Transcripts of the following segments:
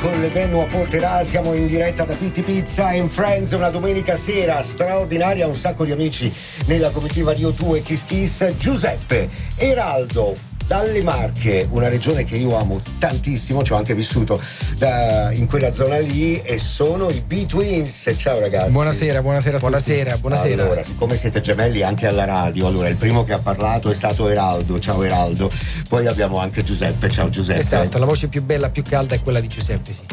con le Benno a Porterà, siamo in diretta da Pitti Pizza and Friends, una domenica sera straordinaria, un sacco di amici nella comitiva di O2 e Kiss Kiss. Giuseppe, Eraldo, dalle Marche, una regione che io amo tantissimo, ci ho anche vissuto in quella zona lì, e sono i B-Twins. Ciao ragazzi. Buonasera. Buonasera. Allora, siccome siete gemelli anche alla radio, allora il primo che ha parlato è stato Eraldo. Ciao Eraldo. Poi abbiamo anche Giuseppe. Ciao Giuseppe. Esatto, la voce più bella, più calda è quella di Giuseppe, sì.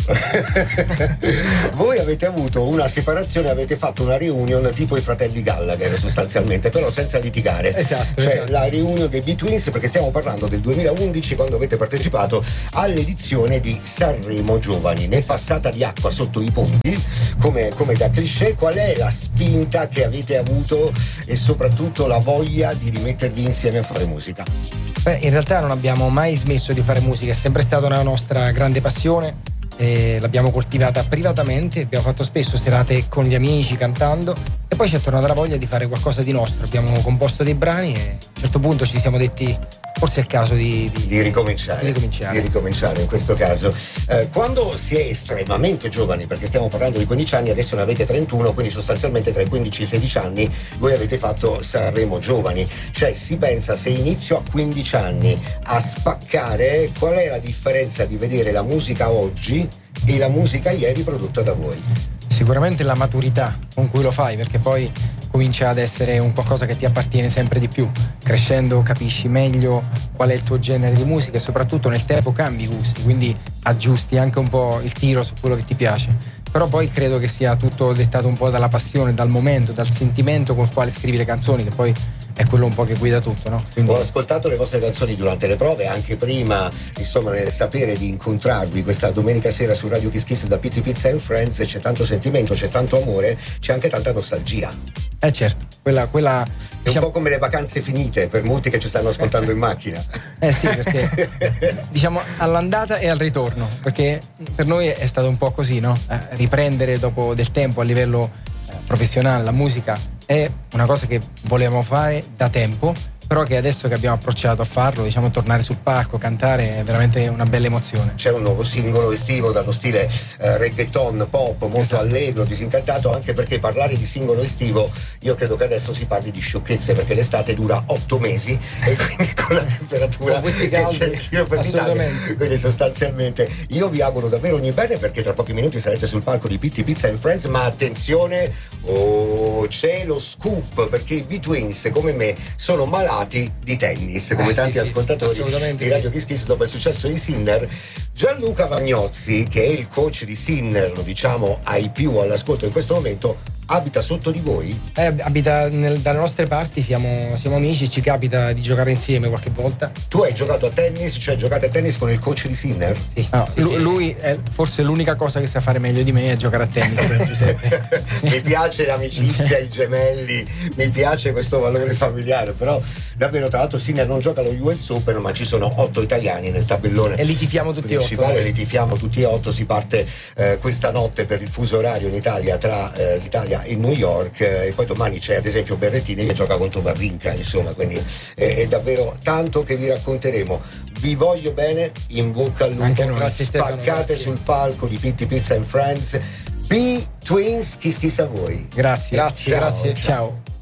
Voi avete avuto una separazione, avete fatto una reunion tipo i fratelli Gallagher sostanzialmente, però senza litigare. Esatto. La reunion dei B-Twins, perché stiamo parlando del 2011, quando avete partecipato all'edizione di Sanremo Giovani. Ne è passata di acqua sotto i ponti, come da cliché. Qual è la spinta che avete avuto e soprattutto la voglia di rimettervi insieme a fare musica? Beh, in realtà non abbiamo mai smesso di fare musica, è sempre stata una nostra grande passione e l'abbiamo coltivata privatamente, abbiamo fatto spesso serate con gli amici cantando, e poi ci è tornata la voglia di fare qualcosa di nostro. Abbiamo composto dei brani e a un certo punto ci siamo detti forse è il caso di ricominciare in questo caso. Quando si è estremamente giovani, perché stiamo parlando di 15 anni, adesso ne avete 31, quindi sostanzialmente tra i 15 e i 16 anni voi avete fatto Sanremo Giovani. Cioè si pensa, se inizio a 15 anni a spaccare, qual è la differenza di vedere la musica oggi e la musica ieri prodotta da voi? Sicuramente la maturità con cui lo fai, perché poi comincia ad essere un qualcosa che ti appartiene sempre di più. Crescendo capisci meglio qual è il tuo genere di musica e soprattutto nel tempo cambi i gusti, quindi aggiusti anche un po' il tiro su quello che ti piace. Però poi credo che sia tutto dettato un po' dalla passione, dal momento, dal sentimento con il quale scrivi le canzoni, che poi è quello un po' che guida tutto, no? Quindi... Ho ascoltato le vostre canzoni durante le prove, anche prima, insomma, nel sapere di incontrarvi questa domenica sera su Radio Kiss Kiss da Pitti Pizza and Friends. C'è tanto sentimento, c'è tanto amore, c'è anche tanta nostalgia. Certo, quella è un po' come le vacanze finite per molti che ci stanno ascoltando in macchina. Sì, perché diciamo all'andata e al ritorno, perché per noi è stato un po' così, no? Riprendere dopo del tempo a livello professionale la musica è una cosa che volevamo fare da tempo, però che adesso che abbiamo approcciato a farlo, diciamo, tornare sul palco, cantare è veramente una bella emozione. C'è un nuovo singolo estivo dallo stile reggaeton, pop, molto esatto, allegro, disincantato, anche perché parlare di singolo estivo, io credo che adesso si parli di sciocchezze, perché l'estate dura 8 mesi e quindi con la temperatura che c'è in giro per l'Italia, quindi sostanzialmente io vi auguro davvero ogni bene, perché tra pochi minuti sarete sul palco di Pitti Pizza and Friends. Ma attenzione, c'è lo scoop, perché i B-Twins come me sono malati di tennis, come tanti ascoltatori di Radio Kiss Kiss dopo il successo di Sinner. Gianluca Vagnozzi, che è il coach di Sinner, lo diciamo ai più all'ascolto in questo momento, abita sotto di voi? Abita dalle nostre parti, siamo amici, ci capita di giocare insieme qualche volta. Tu hai giocato a tennis, cioè giocate a tennis con il coach di Sinner? Sì. Lui è forse l'unica cosa che sa fare meglio di me è giocare a tennis. Giuseppe. Mi piace l'amicizia, i gemelli, mi piace questo valore familiare, però davvero, tra l'altro Sinner non gioca allo US Open, ma ci sono 8 italiani nel tabellone e li tifiamo tutti principale, 8. Li tifiamo tutti e 8. Si parte questa notte per il fuso orario in Italia tra l'Italia e New York, e poi domani c'è ad esempio Berrettini che gioca contro Wawrinka, insomma, quindi è davvero tanto che vi racconteremo. Vi voglio bene, in bocca al lupo, spaccate sul palco di Pitti Pizza and Friends. B-Twins, Kiss Kiss a voi. Grazie. Ciao.